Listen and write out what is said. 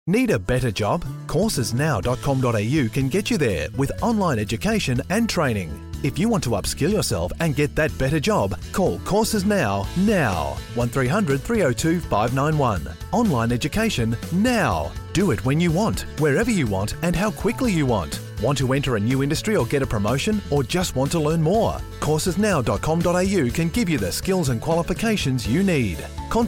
Need a better job? Coursesnow.com.au can get you there with online education and training. If you want to upskill yourself and get that better job, call Courses Now. 1300 302 591. Online education now. Do it when you want, wherever you want, and how quickly you want. Want to enter a new industry or get a promotion, or just want to learn more? Coursesnow.com.au can give you the skills and qualifications you need.